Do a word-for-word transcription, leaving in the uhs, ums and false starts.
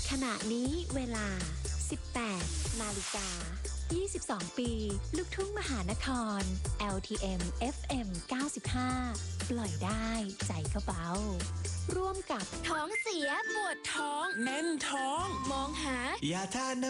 ขณะนี้เวลา สิบแปด นาฬิกา ยี่สิบสอง ปี ลูกทุ่งมหานคร แอล ที เอ็ม เอฟ เอ็ม เก้าสิบห้า ปล่อยได้ใจก็เบาร่วมกับท้องเสียปวดท้องแน่นท้องมองหาอย่าทาน